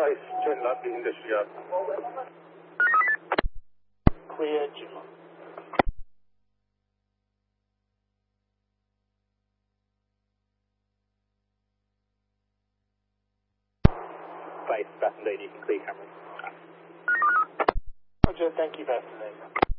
Vice, General Industrial. Clear, General. Vice, Boston Lady, clear cameras. Roger, thank you, Boston Lady.